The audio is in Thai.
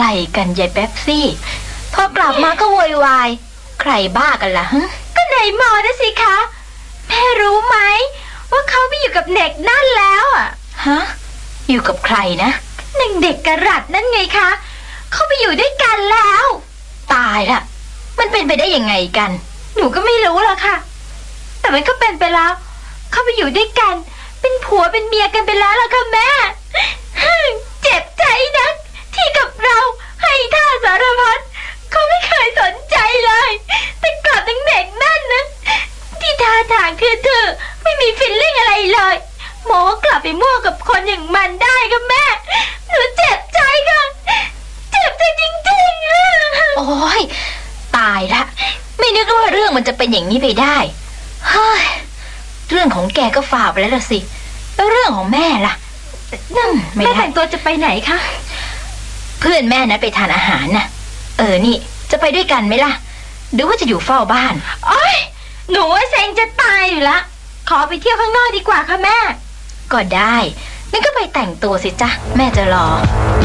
กันยายแป๊บซี่พอกลับมาก็โวยวายใครบ้ากันล่ะฮะก็ไหนหมอนะสิคะแม่รู้ไหมว่าเขาไปอยู่กับเด็กนั่นแล้วอ่ะฮะอยู่กับใครนะนางเด็กกระรัดนั่นไงคะเขาไปอยู่ด้วยกันแล้วตายละมันเป็นไปได้ยังไงกันหนูก็ไม่รู้หรอกค่ะแต่มันก็เป็นไปแล้วเขาไปอยู่ด้วยกันเป็นผัวเป็นเมียกันไปแล้วล่ะค่ะแม่เจ็บใจนักที่กับเราให้ท่าสารพัดเขาไม่เคยสนใจเลยแต่กลับนางเด็กนั่นนะที่ท่าทางคือเธอไม่มีฟีลลิ่งอะไรเลยหมอกลับไปมั่วกับคนอย่างมันได้ค่ะแม่หนูเจ็บใจค่ะเจ็บใจจริงๆโอ้ยตายละไม่นึกว่าเรื่องมันจะเป็นอย่างนี้ไปได้เฮ้ยเรื่องของแกก็ฝ่าไปแล้วล่ะสิแล้วเรื่องของแม่ล่ะแม่แต่งตัวจะไปไหนคะเพื่อนแม่นะไปทานอาหารน่ะนี่จะไปด้วยกันไหมล่ะหรือว่าจะอยู่เฝ้าบ้านโอ๊ยหนูว่าเซ็งจะตายอยู่ละขอไปเที่ยวข้างนอกดีกว่าค่ะแม่ก็ได้งั้นก็ไปแต่งตัวสิจ๊ะแม่จะรอ